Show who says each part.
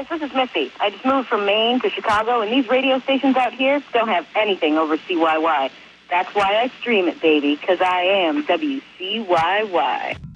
Speaker 1: guys, this is Missy. I just moved from Maine to Chicago, and these radio stations out here don't have anything over CYY. That's why I stream it, baby, because I am WCYY.